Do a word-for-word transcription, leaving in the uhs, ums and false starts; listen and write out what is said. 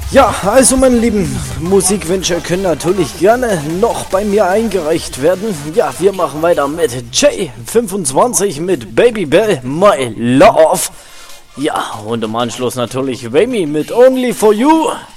Ja, also meine Lieben, Musikwünsche können natürlich gerne noch bei mir eingereicht werden. Ja, wir machen weiter mit J fünfundzwanzig mit Baby Bell, My Love. Ja, und im Anschluss natürlich Remy mit Only For You.